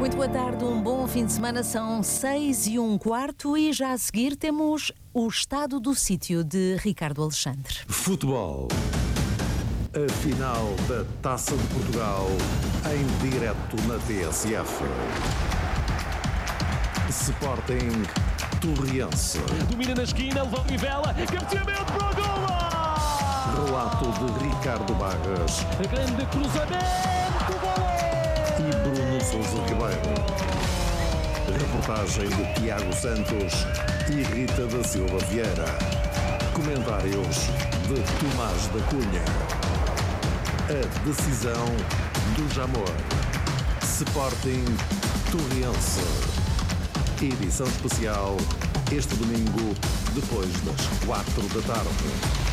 Muito boa tarde, um bom fim de semana, são 6:15 e já a seguir temos o estado do sítio de Ricardo Alexandre. Futebol. A final da Taça de Portugal em direto na TSF. Sporting Torriense. Domina na esquina, levou o Nivela, cabeceamento para o golo! Relato de Ricardo Barras. Grande cruzamento, golo! E Bruno Sousa Ribeiro. Reportagem de Tiago Santos e Rita da Silva Vieira. Comentários de Tomás da Cunha. A decisão do Jamor. Sporting Torriense. Edição especial este domingo, depois das 4 da tarde.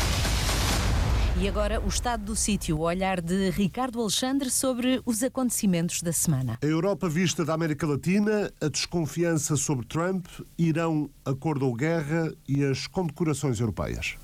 E agora o estado do sítio, o olhar de Ricardo Alexandre sobre os acontecimentos da semana. A Europa vista da América Latina, a desconfiança sobre Trump, Irão, acordo ou guerra e as condecorações europeias.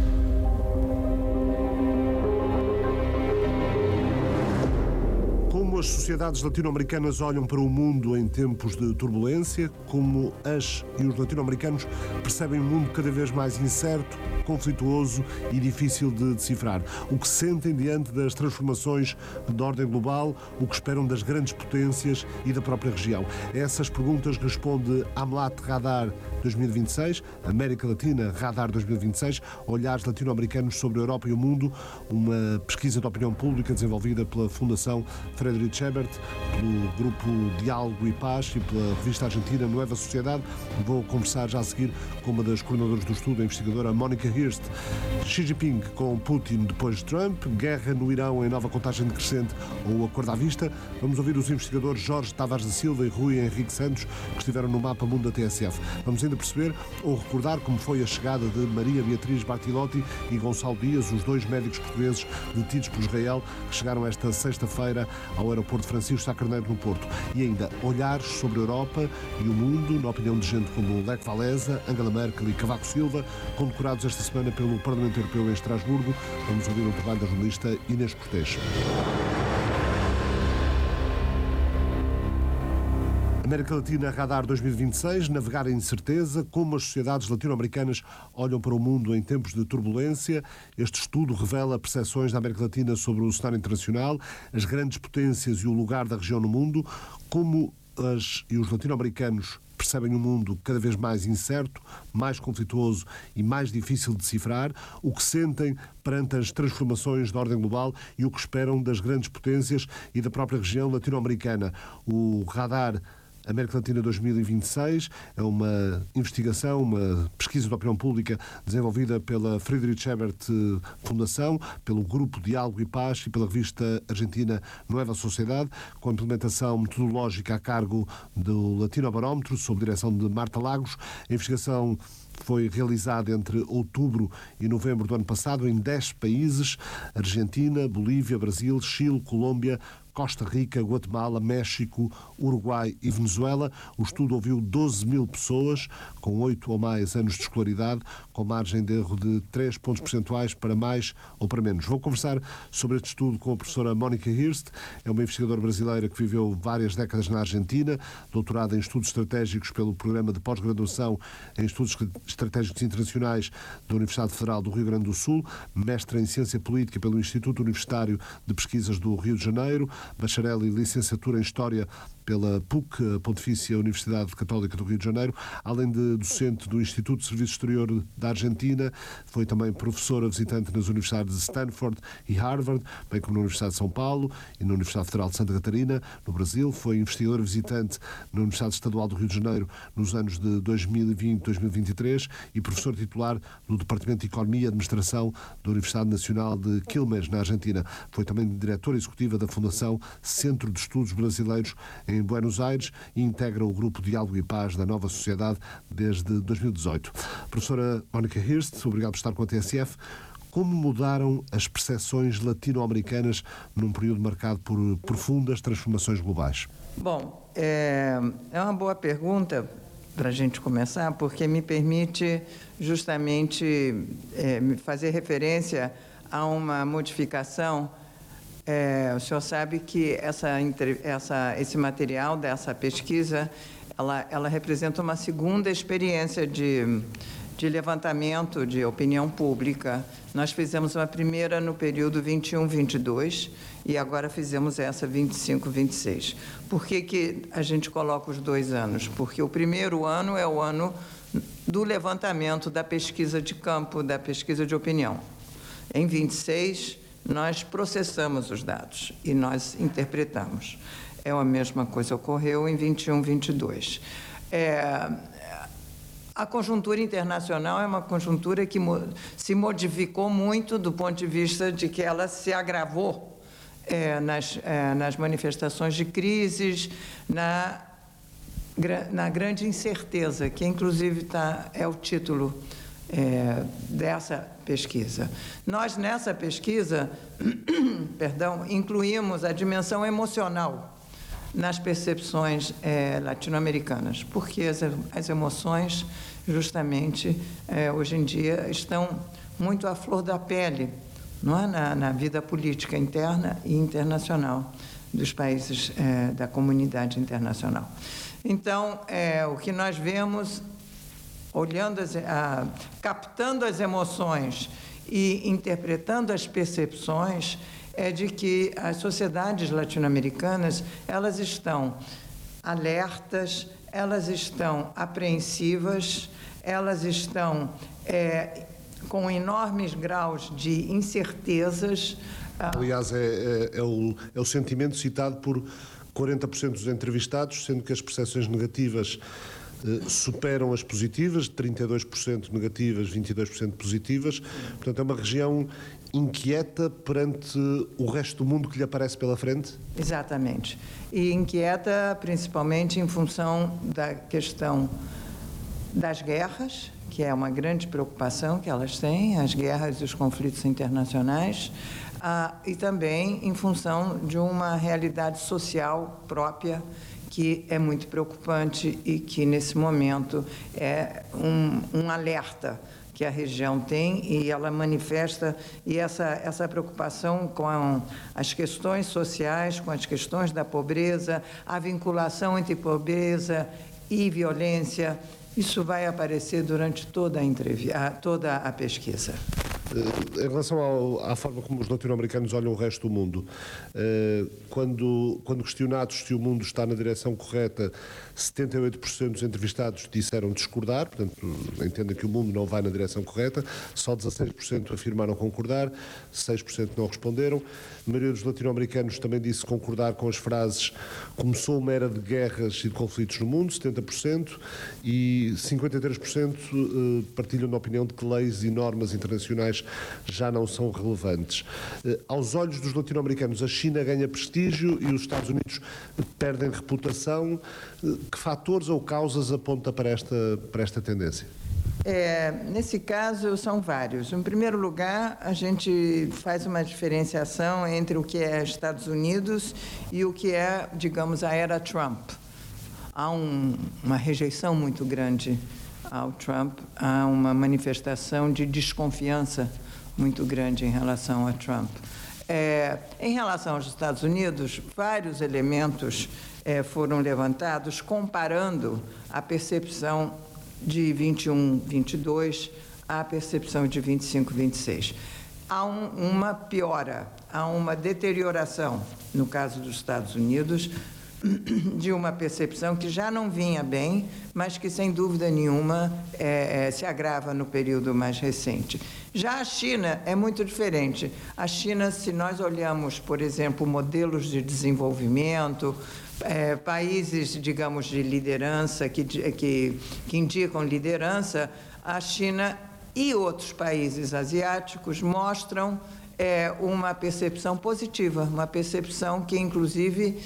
Como as sociedades latino-americanas olham para o mundo em tempos de turbulência, como as e os latino-americanos percebem um mundo cada vez mais incerto, conflituoso e difícil de decifrar. O que sentem diante das transformações de ordem global, o que esperam das grandes potências e da própria região. A essas perguntas responde AMLAT Radar 2026, América Latina Radar 2026, olhares latino-americanos sobre a Europa e o mundo, uma pesquisa de opinião pública desenvolvida pela Fundação Friedrich Ebert, pelo Grupo Diálogo e Paz e pela revista argentina Nueva Sociedade. Vou conversar já a seguir com uma das coordenadoras do estudo, a investigadora Mónica Hirst. Xi Jinping com Putin depois de Trump, guerra no Irão em nova contagem decrescente ou acordo à vista. Vamos ouvir os investigadores Jorge Tavares da Silva e Rui Henrique Santos, que estiveram no Mapa Mundo da TSF. Vamos ainda perceber ou recordar como foi a chegada de Maria Beatriz Bartilotti e Gonçalo Dias, os dois médicos portugueses detidos por Israel, que chegaram esta sexta-feira ao aeroporto Francisco Sá Carneiro no Porto. E ainda olhares sobre a Europa e o mundo, na opinião de gente como Lech Walesa, Angela Merkel e Cavaco Silva, condecorados esta semana pelo Parlamento Europeu em Estrasburgo. Vamos ouvir um trabalho da jornalista Inês Cortês. América Latina Radar 2026, navegar em incerteza, como as sociedades latino-americanas olham para o mundo em tempos de turbulência. Este estudo revela percepções da América Latina sobre o cenário internacional, as grandes potências e o lugar da região no mundo, como as e os latino-americanos percebem um mundo cada vez mais incerto, mais conflituoso e mais difícil de decifrar, o que sentem perante as transformações da ordem global e o que esperam das grandes potências e da própria região latino-americana. O Radar América Latina 2026 é uma investigação, uma pesquisa de opinião pública desenvolvida pela Friedrich Ebert Fundação, pelo Grupo Diálogo e Paz e pela revista argentina Nueva Sociedade, com implementação metodológica a cargo do Latinobarómetro, sob direção de Marta Lagos. A investigação foi realizada entre outubro e novembro do ano passado em 10 países: Argentina, Bolívia, Brasil, Chile, Colômbia, Costa Rica, Guatemala, México, Uruguai e Venezuela. O estudo ouviu 12 mil pessoas com 8 ou mais anos de escolaridade, com margem de erro de 3 pontos percentuais para mais ou para menos. Vou conversar sobre este estudo com a professora Mónica Hirst. É uma investigadora brasileira que viveu várias décadas na Argentina, doutorada em estudos estratégicos pelo programa de pós-graduação em estudos estratégicos internacionais da Universidade Federal do Rio Grande do Sul, mestra em ciência política pelo Instituto Universitário de Pesquisas do Rio de Janeiro, bacharel e licenciatura em História pela PUC, a Pontifícia Universidade Católica do Rio de Janeiro, além de docente do Instituto de Serviço Exterior da Argentina. Foi também professora visitante nas universidades de Stanford e Harvard, bem como na Universidade de São Paulo e na Universidade Federal de Santa Catarina, no Brasil. Foi investigadora visitante na Universidade Estadual do Rio de Janeiro nos anos de 2020 e 2023 e professora titular no Departamento de Economia e Administração da Universidade Nacional de Quilmes, na Argentina. Foi também diretora executiva da Fundação Centro de Estudos Brasileiros em Buenos Aires e integra o Grupo Diálogo e Paz da Nova Sociedade desde 2018. Professora Mónica Hirst, obrigado por estar com a TSF. Como mudaram as percepções latino-americanas num período marcado por profundas transformações globais? Bom, é uma boa pergunta para a gente começar, porque me permite justamente fazer referência a uma modificação O senhor sabe que esse material dessa pesquisa, ela representa uma segunda experiência de levantamento de opinião pública. Nós fizemos uma primeira no período 21-22 e agora fizemos essa 25-26. Por que a gente coloca os 2 anos? Porque o primeiro ano é o ano do levantamento da pesquisa de campo, da pesquisa de opinião. Em 26, nós processamos os dados e nós interpretamos. A mesma coisa ocorreu em 21-22. A conjuntura internacional é uma conjuntura que se modificou muito do ponto de vista de que ela se agravou nas manifestações de crises, na grande incerteza, que inclusive é o título dessa pesquisa. Nós, nessa pesquisa, incluímos a dimensão emocional nas percepções latino-americanas, porque as emoções, justamente, hoje em dia, estão muito à flor da pele, não é? Na vida política interna e internacional dos países da comunidade internacional. Então, o que nós vemos, olhando, captando as emoções e interpretando as percepções, é de que as sociedades latino-americanas, elas estão alertas, elas estão apreensivas, elas estão com enormes graus de incertezas. Aliás, é o sentimento citado por 40% dos entrevistados, sendo que as percepções negativas superam as positivas, 32% negativas, 22% positivas. Portanto, é uma região inquieta perante o resto do mundo que lhe aparece pela frente? Exatamente. E inquieta principalmente em função da questão das guerras, que é uma grande preocupação que elas têm, as guerras e os conflitos internacionais, e também em função de uma realidade social própria que é muito preocupante e que, nesse momento, é um alerta que a região tem, e ela manifesta, e essa preocupação com as questões sociais, com as questões da pobreza, a vinculação entre pobreza e violência, isso vai aparecer durante toda a pesquisa. Em relação à forma como os latino-americanos olham o resto do mundo, quando questionados se o mundo está na direção correta, 78% dos entrevistados disseram discordar, portanto, entendem que o mundo não vai na direção correta, só 16% afirmaram concordar, 6% não responderam. A maioria dos latino-americanos também disse concordar com as frases "começou uma era de guerras e de conflitos no mundo", 70%, e 53% partilham da opinião de que leis e normas internacionais já não são relevantes. Aos olhos dos latino-americanos, a China ganha prestígio e os Estados Unidos perdem reputação. Que fatores ou causas aponta para esta tendência? Nesse caso, são vários. Em primeiro lugar, a gente faz uma diferenciação entre o que é Estados Unidos e o que é, digamos, a era Trump. Há uma rejeição muito grande ao Trump, há uma manifestação de desconfiança muito grande em relação a Trump. Em relação aos Estados Unidos, vários elementos foram levantados comparando a percepção de 21-22 à percepção de 25-26. Há uma piora, há uma deterioração, no caso dos Estados Unidos, de uma percepção que já não vinha bem, mas que, sem dúvida nenhuma, se agrava no período mais recente. Já a China é muito diferente. A China, se nós olhamos, por exemplo, modelos de desenvolvimento, países, digamos, de liderança, que indicam liderança, a China e outros países asiáticos mostram uma percepção positiva, uma percepção que, inclusive,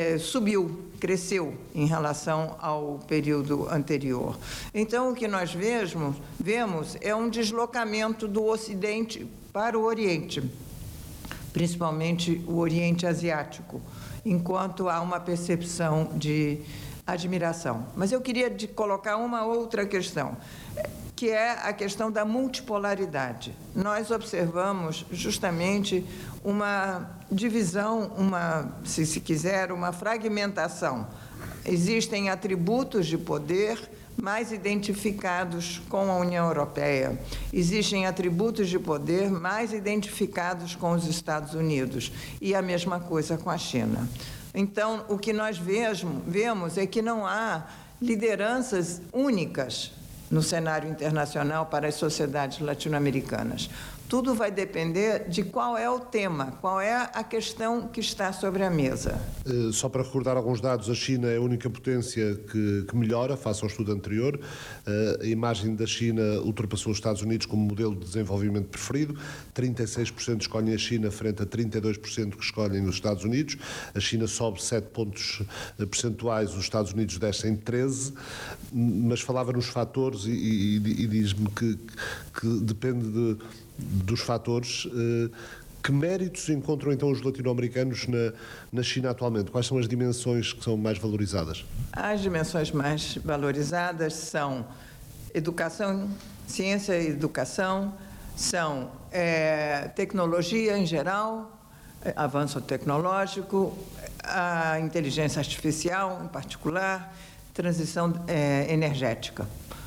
cresceu em relação ao período anterior. Então, o que nós vemos é um deslocamento do Ocidente para o Oriente, principalmente o Oriente Asiático, enquanto há uma percepção de admiração. Mas eu queria colocar uma outra questão. que é a questão da multipolaridade. Nós observamos justamente uma divisão, se quiser, uma fragmentação. Existem atributos de poder mais identificados com a União Europeia. Existem atributos de poder mais identificados com os Estados Unidos. E a mesma coisa com a China. Então, o que nós vemos é que não há lideranças únicas no cenário internacional para as sociedades latino-americanas. Tudo vai depender de qual é o tema, qual é a questão que está sobre a mesa. Só para recordar alguns dados, a China é a única potência que melhora face ao estudo anterior. A imagem da China ultrapassou os Estados Unidos como modelo de desenvolvimento preferido. 36% escolhem a China frente a 32% que escolhem os Estados Unidos. A China sobe 7 pontos percentuais, os Estados Unidos descem 13, mas falava nos fatores e diz-me que depende dos fatores. Que méritos encontram então os latino-americanos na China atualmente? Quais são as dimensões que são mais valorizadas? As dimensões mais valorizadas são educação, ciência e educação, são tecnologia em geral, avanço tecnológico, a inteligência artificial em particular, transição energética.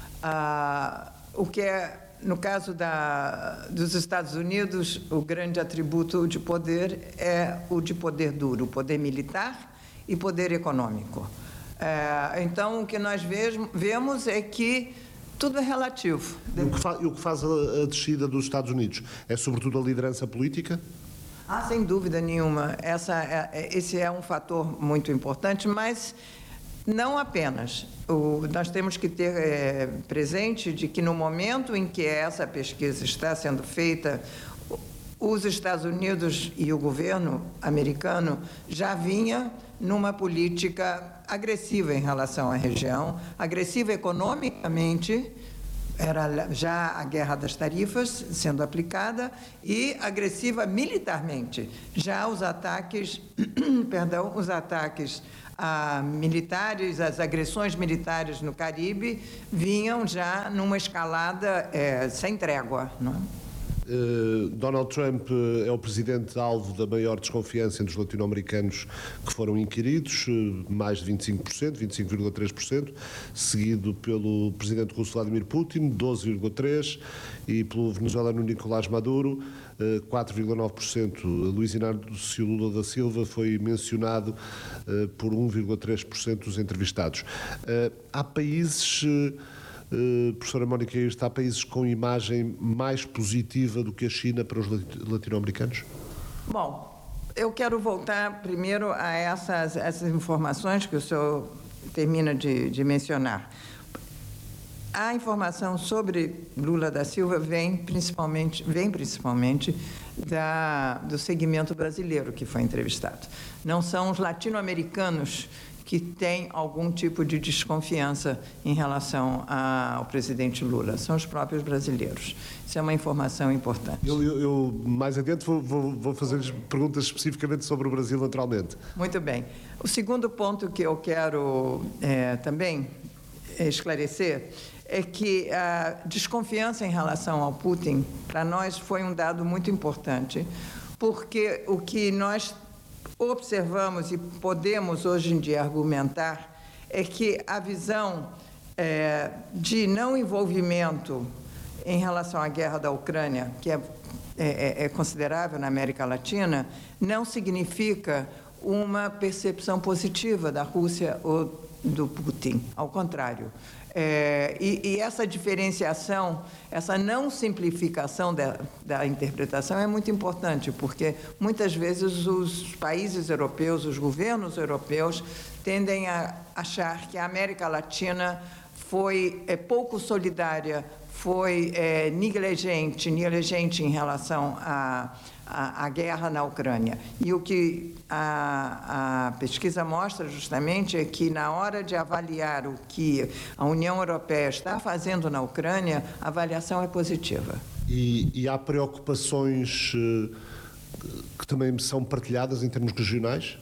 O que é, no caso dos Estados Unidos, o grande atributo de poder é o de poder duro, poder militar e poder econômico. Então, o que nós vemos é que tudo é relativo. E o que faz a descida dos Estados Unidos? É sobretudo a liderança política? Sem dúvida nenhuma. Esse é um fator muito importante, mas não apenas. Nós temos que ter presente de que no momento em que essa pesquisa está sendo feita, os Estados Unidos e o governo americano já vinha numa política agressiva em relação à região, agressiva economicamente, era já a guerra das tarifas sendo aplicada, e agressiva militarmente, já os ataques, os ataques militares, as agressões militares no Caribe vinham já numa escalada sem trégua, não é? Donald Trump é o presidente alvo da maior desconfiança entre os latino-americanos que foram inquiridos, mais de 25%, 25,3%, seguido pelo presidente russo Vladimir Putin, 12,3%, e pelo venezuelano Nicolás Maduro, 4,9%. Luiz Inácio Lula da Silva foi mencionado por 1,3% dos entrevistados. Há países... Professora Mónica Hirst, há países com imagem mais positiva do que a China para os latino-americanos? Bom, eu quero voltar primeiro a essas informações que o senhor termina de mencionar. A informação sobre Lula da Silva vem principalmente do segmento brasileiro que foi entrevistado. Não são os latino-americanos que tem algum tipo de desconfiança em relação ao presidente Lula. São os próprios brasileiros. Isso é uma informação importante. Eu mais adiante, vou fazer-lhes perguntas especificamente sobre o Brasil, naturalmente. Muito bem. O segundo ponto que eu quero também esclarecer é que a desconfiança em relação ao Putin, para nós, foi um dado muito importante, porque o que nós observamos e podemos hoje em dia argumentar é que a visão de não envolvimento em relação à guerra da Ucrânia, que é considerável na América Latina, não significa uma percepção positiva da Rússia ou do Putin, ao contrário. E essa diferenciação, essa não simplificação da interpretação é muito importante, porque muitas vezes os países europeus, os governos europeus, tendem a achar que a América Latina foi pouco solidária, foi negligente em relação à guerra na Ucrânia. E o que a pesquisa mostra justamente é que, na hora de avaliar o que a União Europeia está fazendo na Ucrânia, a avaliação é positiva. E há preocupações que também são partilhadas em termos regionais?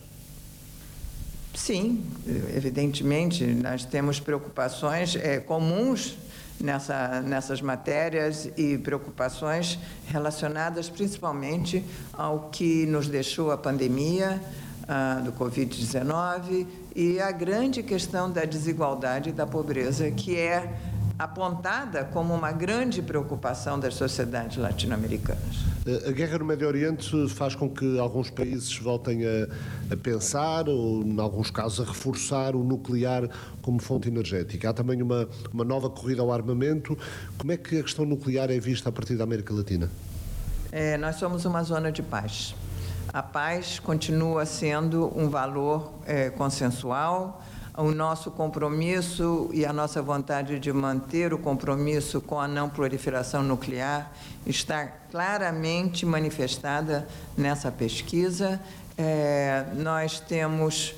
Sim, evidentemente, nós temos preocupações comuns nessas matérias e preocupações relacionadas principalmente ao que nos deixou a pandemia do Covid-19 e a grande questão da desigualdade e da pobreza, que é apontada como uma grande preocupação das sociedades latino-americanas. A guerra no Médio Oriente faz com que alguns países voltem a pensar, ou, em alguns casos, a reforçar o nuclear como fonte energética. Há também uma nova corrida ao armamento. Como é que a questão nuclear é vista a partir da América Latina? Nós somos uma zona de paz. A paz continua sendo um valor consensual. O nosso compromisso e a nossa vontade de manter o compromisso com a não proliferação nuclear está claramente manifestada nessa pesquisa. Nós temos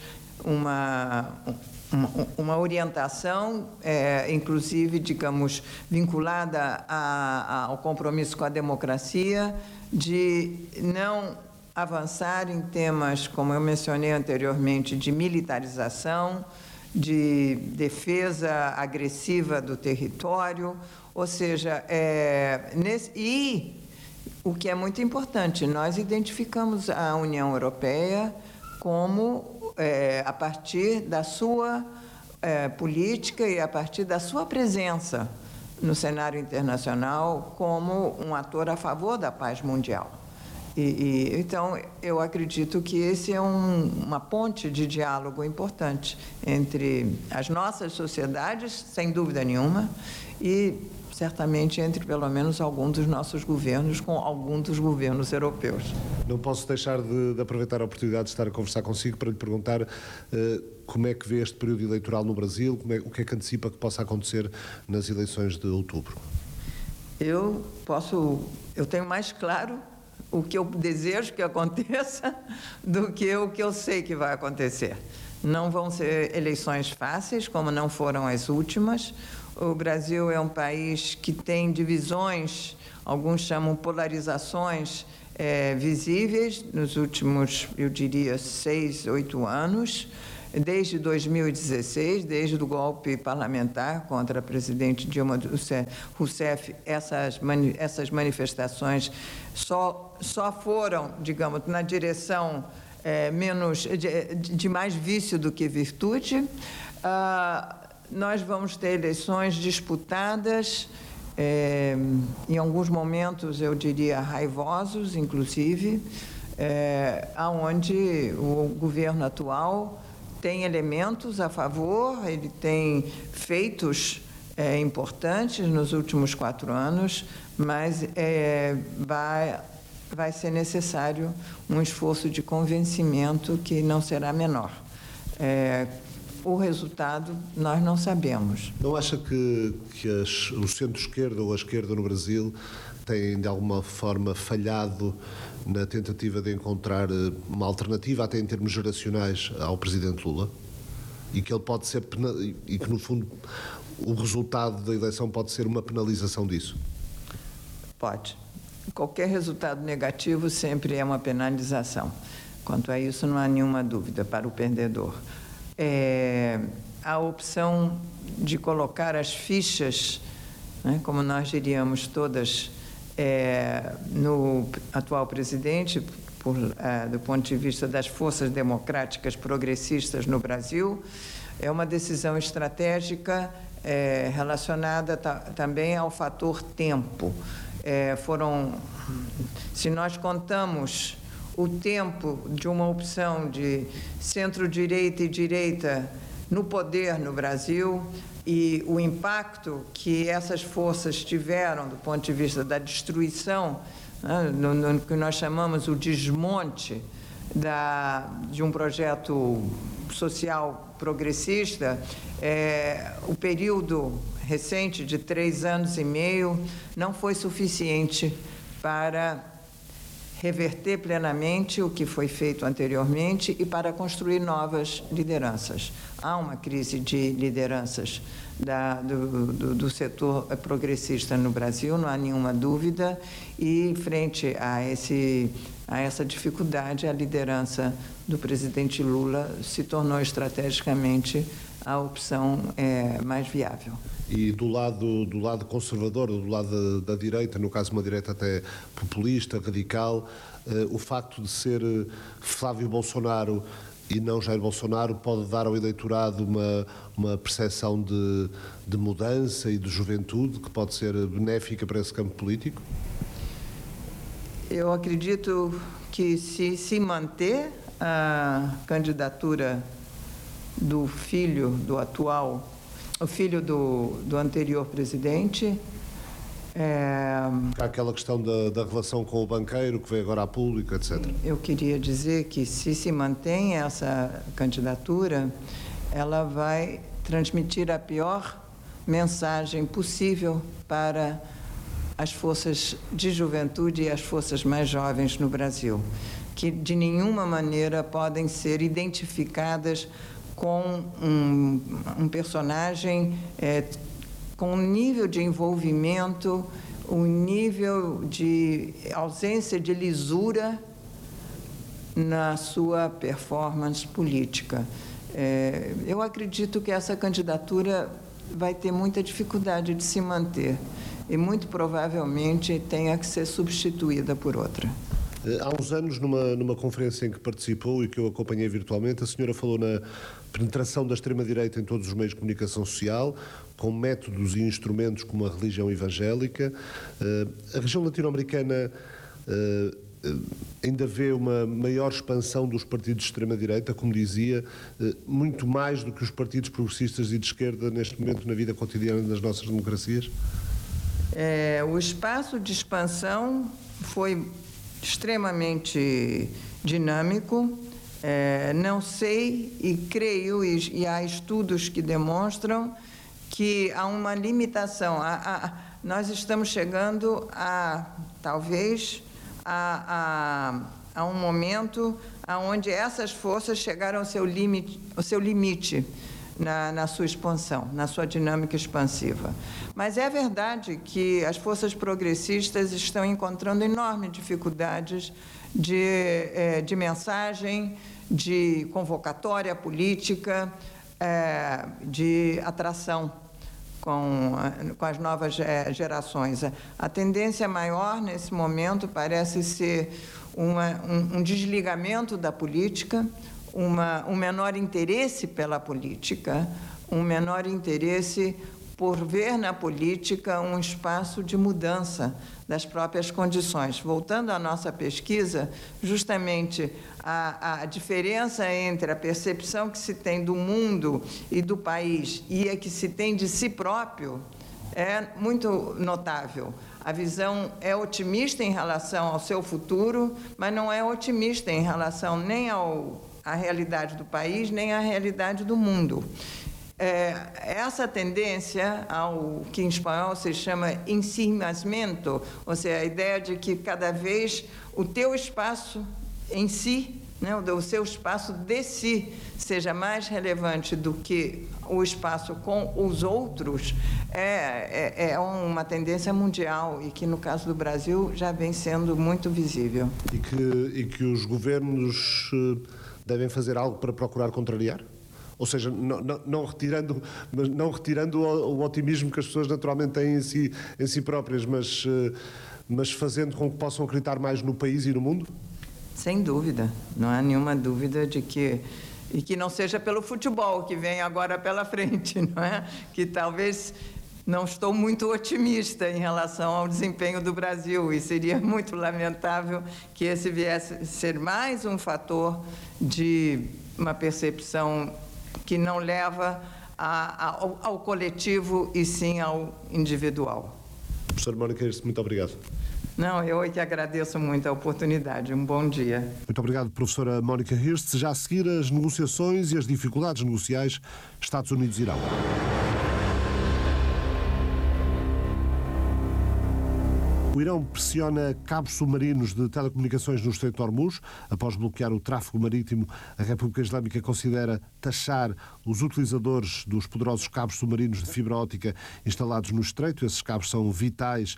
uma orientação, inclusive, digamos, vinculada ao compromisso com a democracia, de não avançar em temas, como eu mencionei anteriormente, de militarização, de defesa agressiva do território, ou seja, e o que é muito importante, nós identificamos a União Europeia como, a partir da sua política e a partir da sua presença no cenário internacional, como um ator a favor da paz mundial. Então, eu acredito que esse é uma ponte de diálogo importante entre as nossas sociedades, sem dúvida nenhuma, e certamente entre pelo menos alguns dos nossos governos com alguns dos governos europeus. Não posso deixar de aproveitar a oportunidade de estar a conversar consigo para lhe perguntar como é que vê este período eleitoral no Brasil, o que é que antecipa que possa acontecer nas eleições de outubro? Eu tenho mais claro o que eu desejo que aconteça do que o que eu sei que vai acontecer. Não vão ser eleições fáceis, como não foram as últimas. O Brasil é um país que tem divisões, alguns chamam polarizações visíveis nos últimos, eu diria, 6, 8 anos. Desde 2016, desde o golpe parlamentar contra a presidente Dilma Rousseff, essas manifestações só foram, digamos, na direção menos de mais vício do que virtude. Nós vamos ter eleições disputadas, em alguns momentos, eu diria, raivosos, inclusive, onde o governo atual tem elementos a favor, ele tem feitos importantes nos últimos 4 anos, mas vai ser necessário um esforço de convencimento que não será menor. O resultado nós não sabemos. Não acha que o centro-esquerda ou a esquerda no Brasil têm, de alguma forma, falhado na tentativa de encontrar uma alternativa, até em termos geracionais, ao presidente Lula? E que ele pode ser e que, no fundo, o resultado da eleição pode ser uma penalização disso? Pode. Qualquer resultado negativo sempre é uma penalização. Quanto a isso, não há nenhuma dúvida para o perdedor. A opção de colocar as fichas, como nós diríamos todas, no atual presidente, do ponto de vista das forças democráticas progressistas no Brasil, é uma decisão estratégica relacionada também ao fator tempo. Se nós contamos o tempo de uma opção de centro-direita e direita no poder no Brasil e o impacto que essas forças tiveram do ponto de vista da destruição, no que nós chamamos o desmonte de um projeto social progressista, o período recente de 3 anos e meio não foi suficiente para reverter plenamente o que foi feito anteriormente e para construir novas lideranças. Há uma crise de lideranças do setor progressista no Brasil, não há nenhuma dúvida, e frente a essa dificuldade, a liderança do presidente Lula se tornou estrategicamente a opção mais viável. E do lado conservador, do lado da direita, no caso uma direita até populista, radical, o facto de ser Flávio Bolsonaro e não Jair Bolsonaro pode dar ao eleitorado uma percepção de mudança e de juventude que pode ser benéfica para esse campo político? Eu acredito que se manter a candidatura do filho do atual, o filho do anterior presidente. Há aquela questão da relação com o banqueiro que veio agora a público, etc. Eu queria dizer que se mantém essa candidatura, ela vai transmitir a pior mensagem possível para as forças de juventude e as forças mais jovens no Brasil, que de nenhuma maneira podem ser identificadas com um personagem com um nível de envolvimento, um nível de ausência de lisura na sua performance política. Eu acredito que essa candidatura vai ter muita dificuldade de se manter e muito provavelmente tenha que ser substituída por outra. Há uns anos, numa conferência em que participou e que eu acompanhei virtualmente, a senhora falou na penetração da extrema-direita em todos os meios de comunicação social, com métodos e instrumentos como a religião evangélica. A região latino-americana ainda vê uma maior expansão dos partidos de extrema-direita, como dizia, muito mais do que os partidos progressistas e de esquerda neste momento na vida cotidiana das nossas democracias? O espaço de expansão foi extremamente dinâmico. Não sei e creio, e há estudos que demonstram que há uma limitação. Nós estamos chegando talvez a um momento onde essas forças chegaram ao seu limite na sua expansão, na sua dinâmica expansiva. Mas é verdade que as forças progressistas estão encontrando enormes dificuldades de mensagem, de convocatória política, de atração com as novas gerações. A tendência maior, nesse momento, parece ser um desligamento da política, um menor interesse pela política, um menor interesse por ver na política um espaço de mudança das próprias condições. Voltando à nossa pesquisa, justamente a diferença entre a percepção que se tem do mundo e do país e a que se tem de si próprio é muito notável. A visão é otimista em relação ao seu futuro, mas não é otimista em relação nem à realidade do país, nem à realidade do mundo. Essa tendência ao que em espanhol se chama ensimismento, ou seja, a ideia de que cada vez o teu espaço em si, né, o seu espaço de si, seja mais relevante do que o espaço com os outros, é uma tendência mundial e que, no caso do Brasil, já vem sendo muito visível. E que os governos devem fazer algo para procurar contrariar? Ou seja, não retirando o otimismo que as pessoas naturalmente têm em si próprias, mas fazendo com que possam acreditar mais no país e no mundo? Sem dúvida, não há nenhuma dúvida de que não seja pelo futebol que vem agora pela frente, não é? Que talvez não estou muito otimista em relação ao desempenho do Brasil e seria muito lamentável que esse viesse ser mais um fator de uma percepção que não leva ao coletivo e sim ao individual. Professora Mónica Hirst, muito obrigado. Não, eu é que agradeço muito a oportunidade. Um bom dia. Muito obrigado, professora Mónica Hirst. Já a seguir, as negociações e as dificuldades negociais Estados Unidos-Irão. O Irão pressiona cabos submarinos de telecomunicações no Estreito de Hormuz. Após bloquear o tráfego marítimo, a República Islâmica considera taxar os utilizadores dos poderosos cabos submarinos de fibra óptica instalados no Estreito. Esses cabos são vitais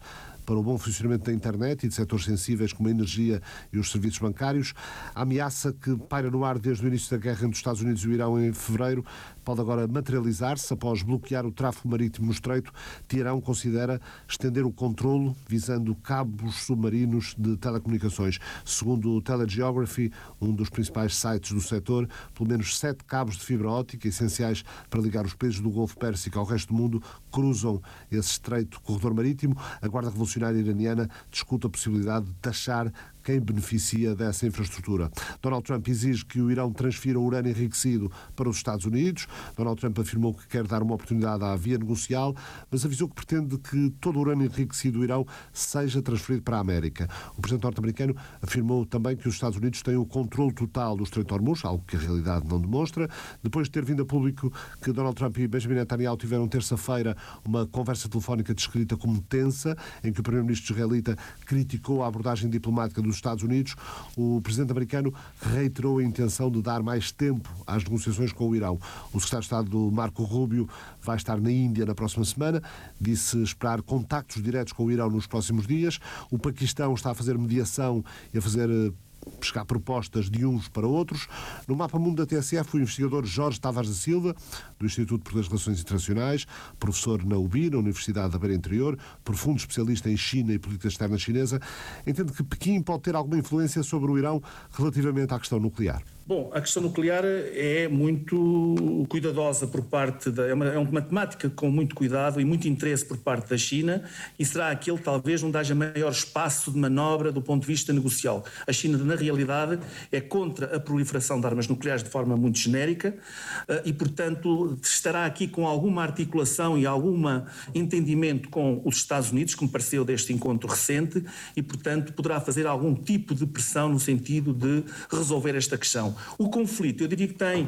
para o bom funcionamento da internet e de setores sensíveis como a energia e os serviços bancários. A ameaça que paira no ar desde o início da guerra entre os Estados Unidos e o Irão em fevereiro pode agora materializar-se após bloquear o tráfego marítimo no Estreito. Teherão considera estender o controlo visando cabos submarinos de telecomunicações. Segundo o Telegeography, um dos principais sites do setor, pelo menos 7 cabos de fibra óptica essenciais para ligar os países do Golfo Pérsico ao resto do mundo cruzam esse estreito corredor marítimo. A Guarda Revolucionária Iraniana discute a possibilidade de taxar quem beneficia dessa infraestrutura. Donald Trump exige que o Irão transfira o urânio enriquecido para os Estados Unidos. Donald Trump afirmou que quer dar uma oportunidade à via negocial, mas avisou que pretende que todo o urânio enriquecido do Irão seja transferido para a América. O presidente norte-americano afirmou também que os Estados Unidos têm o controle total do Estreito de Hormuz, algo que a realidade não demonstra. Depois de ter vindo a público que Donald Trump e Benjamin Netanyahu tiveram terça-feira uma conversa telefónica descrita como tensa, em que o primeiro-ministro israelita criticou a abordagem diplomática dos Estados Unidos, o presidente americano reiterou a intenção de dar mais tempo às negociações com o Irão. O secretário de Estado Marco Rubio vai estar na Índia na próxima semana, disse esperar contactos diretos com o Irão nos próximos dias. O Paquistão está a fazer mediação e a fazer chegar propostas de uns para outros. No Mapa Mundo da TSF, o investigador Jorge Tavares da Silva, do Instituto das Relações Internacionais, professor na UBI, na Universidade da Beira Interior, profundo especialista em China e política externa chinesa, entende que Pequim pode ter alguma influência sobre o Irão relativamente à questão nuclear. Bom, a questão nuclear é muito cuidadosa por parte é uma temática com muito cuidado e muito interesse por parte da China e será aquele talvez onde haja maior espaço de manobra do ponto de vista negocial. A China, na realidade, é contra a proliferação de armas nucleares de forma muito genérica e, portanto, estará aqui com alguma articulação e algum entendimento com os Estados Unidos, que me pareceu deste encontro recente, e, portanto, poderá fazer algum tipo de pressão no sentido de resolver esta questão. O conflito, eu diria que tem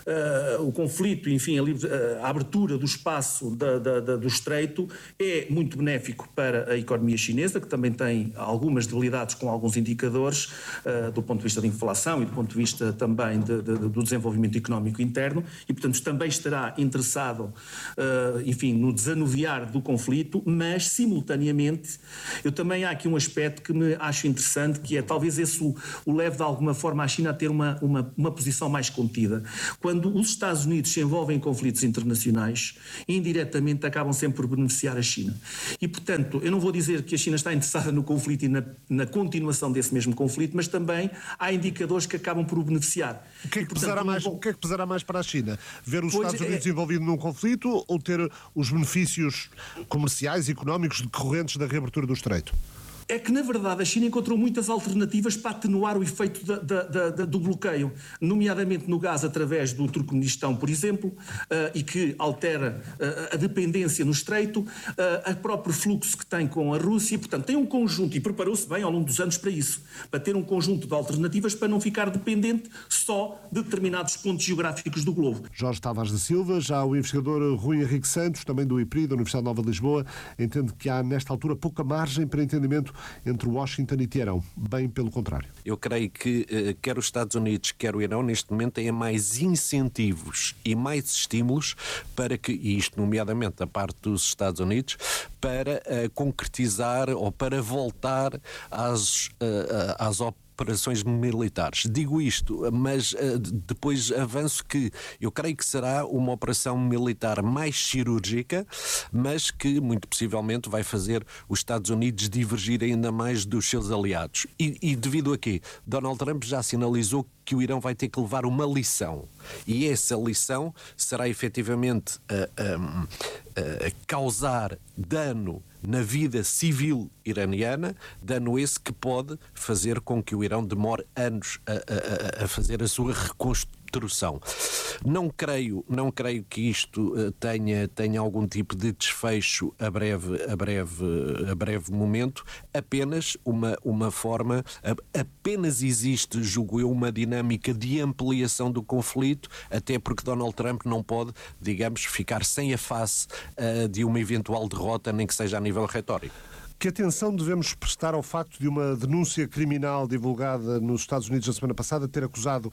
o conflito, enfim, a abertura do espaço do Estreito é muito benéfico para a economia chinesa, que também tem algumas debilidades com alguns indicadores do ponto de vista da inflação e do ponto de vista também do desenvolvimento económico interno e, portanto, também estará interessado, enfim, no desanuviar do conflito, mas, simultaneamente, eu também há aqui um aspecto que me acho interessante, que é talvez esse o leve de alguma forma a China a ter uma posição mais contida. Quando os Estados Unidos se envolvem em conflitos internacionais, indiretamente acabam sempre por beneficiar a China. E, portanto, eu não vou dizer que a China está interessada no conflito e na continuação desse mesmo conflito, mas também há indicadores que acabam por o beneficiar. O que é que pesará mais para a China? Ver os Estados Unidos envolvidos num conflito ou ter os benefícios comerciais e económicos decorrentes da reabertura do Estreito? É que, na verdade, a China encontrou muitas alternativas para atenuar o efeito do bloqueio, nomeadamente no gás através do Turcomenistão, por exemplo, e que altera a dependência no Estreito, o próprio fluxo que tem com a Rússia. Portanto, tem um conjunto, e preparou-se bem ao longo dos anos para isso, para ter um conjunto de alternativas para não ficar dependente só de determinados pontos geográficos do globo. Jorge Tavares da Silva, já o investigador Rui Henrique Santos, também do IPRI, da Universidade Nova de Lisboa, entende que há, nesta altura, pouca margem para entendimento entre Washington e Teherão, bem pelo contrário. Eu creio que quer os Estados Unidos, quer o Irão, neste momento têm mais incentivos e mais estímulos para que, e isto nomeadamente da parte dos Estados Unidos, para concretizar ou para voltar às operações militares. Digo isto, mas depois avanço que eu creio que será uma operação militar mais cirúrgica, mas que muito possivelmente vai fazer os Estados Unidos divergir ainda mais dos seus aliados. E devido a quê? Donald Trump já sinalizou que o Irão vai ter que levar uma lição. E essa lição será efetivamente causar dano na vida civil iraniana, dano esse que pode fazer com que o Irão demore anos a fazer a sua reconstrução. Não creio que isto tenha algum tipo de desfecho a breve momento, apenas uma forma, apenas existe, julgo eu, uma dinâmica de ampliação do conflito, até porque Donald Trump não pode, digamos, ficar sem a face de uma eventual derrota, nem que seja a nível retórico. Que atenção devemos prestar ao facto de uma denúncia criminal divulgada nos Estados Unidos na semana passada ter acusado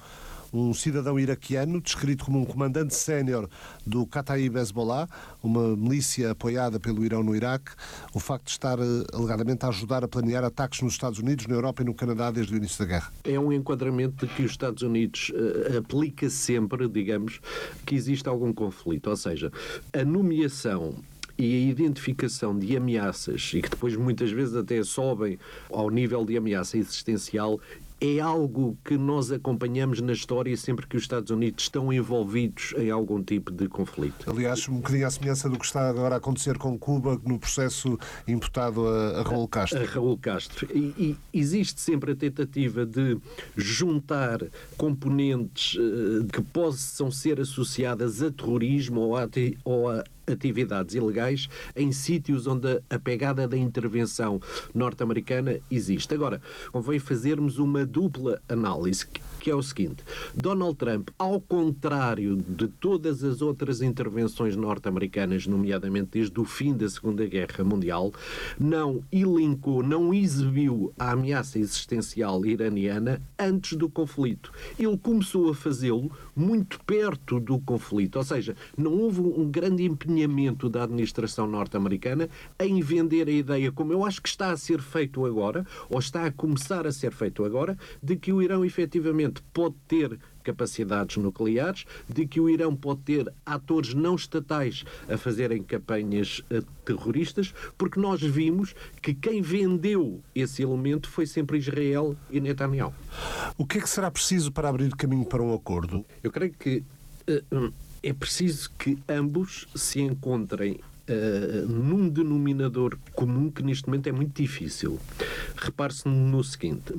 um cidadão iraquiano descrito como um comandante sénior do Kataib Hezbollah, uma milícia apoiada pelo Irão no Iraque, o facto de estar alegadamente a ajudar a planear ataques nos Estados Unidos, na Europa e no Canadá desde o início da guerra. É um enquadramento de que os Estados Unidos aplica sempre, digamos, que existe algum conflito. Ou seja, a nomeação e a identificação de ameaças, e que depois muitas vezes até sobem ao nível de ameaça existencial, é algo que nós acompanhamos na história sempre que os Estados Unidos estão envolvidos em algum tipo de conflito. Aliás, um bocadinho à semelhança do que está agora a acontecer com Cuba no processo imputado a Raul Castro. A Raul Castro. E existe sempre a tentativa de juntar componentes que possam ser associadas a terrorismo ou a atividades ilegais em sítios onde a pegada da intervenção norte-americana existe. Agora, convém fazermos uma dupla análise, que é o seguinte: Donald Trump, ao contrário de todas as outras intervenções norte-americanas, nomeadamente desde o fim da Segunda Guerra Mundial, não elencou, não exibiu a ameaça existencial iraniana antes do conflito. Ele começou a fazê-lo muito perto do conflito, ou seja, não houve um grande empenhamento da administração norte-americana em vender a ideia, como eu acho que está a ser feito agora, ou está a começar a ser feito agora, de que o Irão efetivamente pode ter capacidades nucleares, de que o Irão pode ter atores não estatais a fazerem campanhas terroristas, porque nós vimos que quem vendeu esse elemento foi sempre Israel e Netanyahu. O que é que será preciso para abrir caminho para um acordo? Eu creio que é preciso que ambos se encontrem num denominador comum que neste momento é muito difícil. Repare-se no seguinte: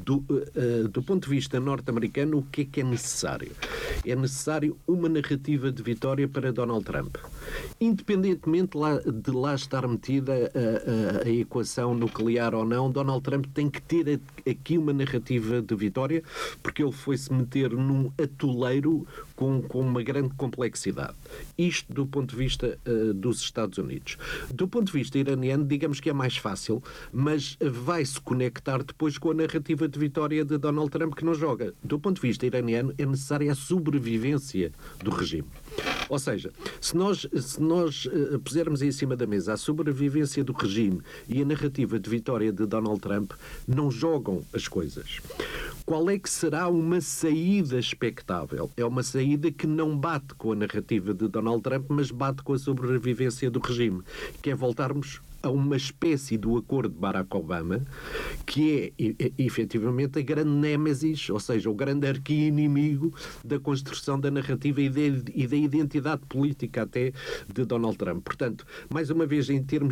do ponto de vista norte-americano, o que é necessário? É necessário uma narrativa de vitória para Donald Trump. Independentemente de lá estar metida a equação nuclear ou não, Donald Trump tem que ter aqui uma narrativa de vitória, porque ele foi-se meter num atoleiro com uma grande complexidade. Isto do ponto de vista dos Estados Unidos. Do ponto de vista iraniano, digamos que é mais fácil, mas vai-se conectar depois com a narrativa de vitória de Donald Trump, que não joga. Do ponto de vista iraniano, é necessária a sobrevivência do regime. Ou seja, se nós pusermos em cima da mesa a sobrevivência do regime e a narrativa de vitória de Donald Trump, não jogam as coisas. Qual é que será uma saída expectável? É uma saída que não bate com a narrativa de Donald Trump, mas bate com a sobrevivência do regime, que é voltarmos a uma espécie do acordo de Barack Obama, que é efetivamente a grande nêmesis, ou seja, o grande arqui-inimigo da construção da narrativa e da identidade política até de Donald Trump. Portanto, mais uma vez, em termos